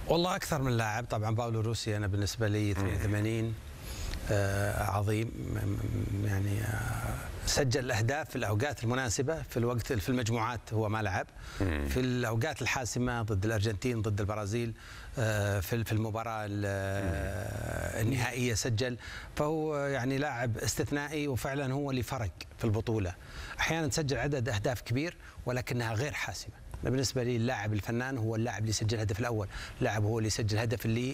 والله أكثر من لاعب. طبعا باولو روسي أنا بالنسبة لي 82 عظيم، يعني سجل الأهداف في الأوقات المناسبة، في الوقت في المجموعات هو ما لعب، في الأوقات الحاسمة ضد الأرجنتين ضد البرازيل في المباراة النهائية سجل. فهو يعني لاعب استثنائي، وفعلا هو اللي فرق في البطولة. أحيانا تسجل عدد أهداف كبير ولكنها غير حاسمة. بالنسبة لي اللاعب الفنان هو اللاعب اللي يسجل الهدف الأول، اللاعب هو اللي يسجل الهدف اللي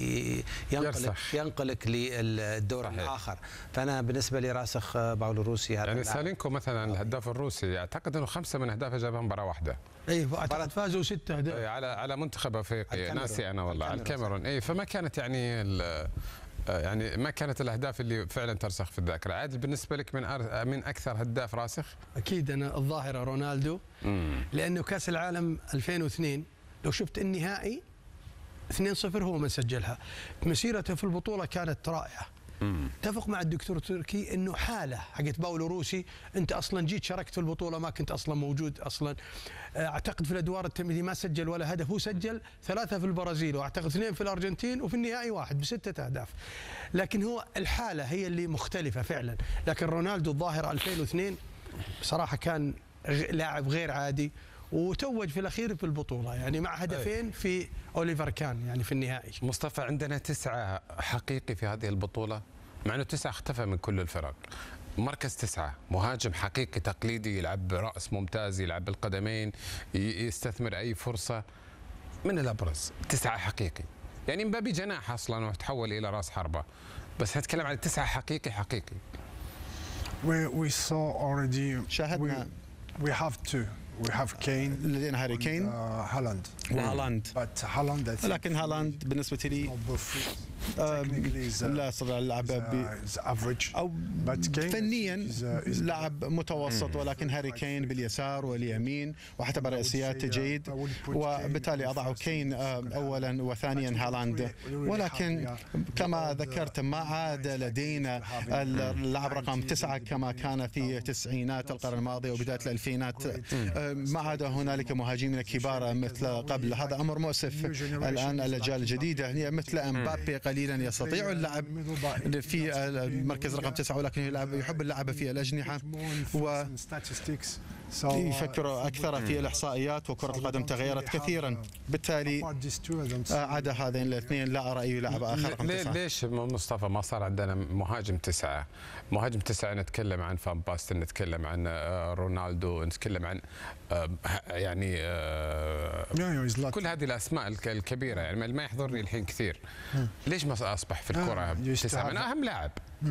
ينقلك للدور الآخر. فأنا بالنسبة لي راسخ باولو روسي. هذا يعني سالينكو مثلا الهداف الروسي أعتقد أنه 5 من أهدافه جابها مباراة واحدة. اعتقد فازوا 6 أهداف على منتخب افريقيا، ناسي انا والله، على الكاميرون. فما كانت يعني ما كانت الاهداف اللي فعلا ترسخ في الذاكره. عادل بالنسبه لك من اكثر هداف راسخ؟ اكيد انا الظاهره رونالدو، لانه كاس العالم 2002 لو شفت النهائي 2-0 هو من سجلها. مسيرته في البطوله كانت رائعه. اتفق مع الدكتور تركي انه حاله حقت باولو روسي، انت اصلا جيت شاركت في البطوله ما كنت اصلا موجود اصلا. اعتقد في الادوار التمهيديه ما سجل ولا هدف، هو سجل 3 في البرازيل واعتقد 2 في الارجنتين، وفي النهائي 1 ب6 اهداف. لكن هو الحاله هي اللي مختلفه فعلا. لكن رونالدو الظاهره 2002 بصراحه كان لاعب غير عادي، وتوج في الاخير في البطوله يعني مع هدفين في اوليفر كان يعني في النهائي. مصطفى عندنا 9 حقيقي في هذه البطوله، مع انه 9 اختفى من كل الفرق. مركز 9 مهاجم حقيقي تقليدي، يلعب براس ممتاز، يلعب بالقدمين، يستثمر اي فرصه. من الابرز 9 حقيقي، يعني مبابي جناح اصلا وتحول الى راس حربه، بس نتكلم عن 9 حقيقي حقيقي. We saw already. شاهدنا. We have two. We have Kane. لدينا هاري كين هالاند. وهالاند. لكن هالاند بالنسبة لي لا استطيع اللعب أو فنيا لاعب متوسط، ولكن هاري كين باليسار واليمين وحتى برأسيات جيد، وبالتالي أضع كين أولا وثانيا هالاند. ولكن كما ذكرت ما عاد لدينا اللاعب رقم 9 كما كان في تسعينات القرن الماضي وبداية الألفينات. ما عاد هنالك مهاجمين كبار مثل قبل. هذا أمر مؤسف. الآن الأجيال الجديدة هي مثل امبابي قليلا يستطيع اللعب في المركز رقم 9، ولكن يحب اللعب في الأجنحة ويفكر أكثر في الإحصائيات. وكرة القدم تغيرت كثيرا، بالتالي عدا هذين الاثنين لا أرى أي لاعب آخر رقم 9. ليش مصطفى ما صار عندنا مهاجم 9؟ مهاجم 9 نتكلم عن فان باستن، نتكلم عن رونالدو، نتكلم عن يعني كل هذه الأسماء الكبيرة، يعني ما يحضرني الحين كثير. ليش ما أصبح في الكرة 9 من أهم لاعب؟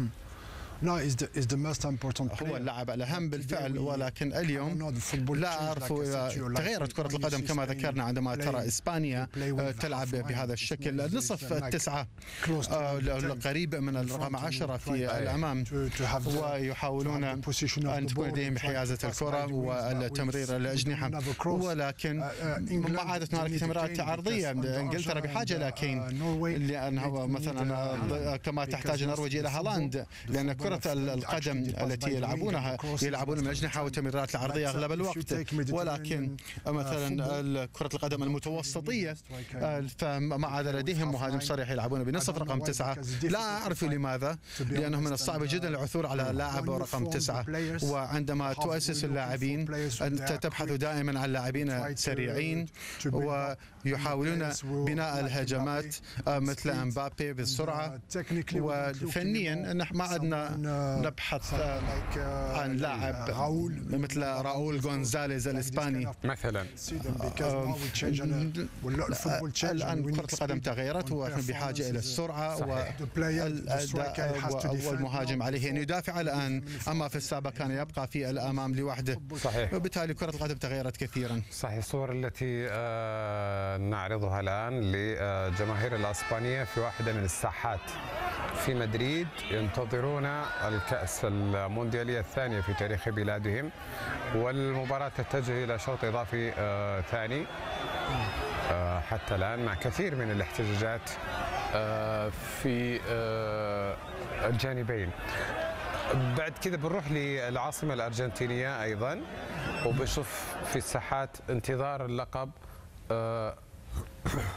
هو اللاعب الأهم بالفعل، ولكن اليوم لا أعرف. تغيرت كرة القدم كما ذكرنا عندما ترى إسبانيا تلعب بهذا الشكل. نصف 9 قريب من الرقم 10 في الأمام، ويحاولون أن تكون لديهم حيازة الكرة والتمرير الأجنحة، ولكن ما عادت هنالك تمريرات عرضية. إنجلترا بحاجة إلى كين، لأنه مثلا كما تحتاج النرويج إلى هالاند، لأن كرة القدم التي يلعبون من الأجنحة والتمريرات العرضية أغلب الوقت. ولكن مثلا كرة القدم المتوسطية فما عاد لديهم مهاجم صريح، يلعبون بنصف رقم 9. لا أعرف لماذا، لأنه من الصعب جدا العثور على لاعب رقم 9. وعندما تؤسس اللاعبين أنت تبحث دائما عن لاعبين سريعين ويحاونون بناء الهجمات مثل امبابي بالسرعة. وفنيا ما عدنا نبحث عن لاعب مثل راؤول غونزاليز الإسباني مثلا. الآن كرة القدم تغيرت ونحن بحاجة إلى السرعة، والمهاجم عليه أن يدافع الآن، أما في السابق كان يبقى في الأمام لوحده. صحيح. وبالتالي كرة القدم تغيرت كثيرا. صحيح. الصور التي نعرضها الآن لجماهير الإسبانية في واحدة من الساحات في مدريد، ينتظرون الكأس المونديالية الثانية في تاريخ بلادهم، والمباراة تتجه إلى شوط إضافي ثاني حتى الآن، مع كثير من الاحتجاجات في الجانبين. بعد كذا بنروح للعاصمة الأرجنتينية أيضا، وبنشوف في الساحات انتظار اللقب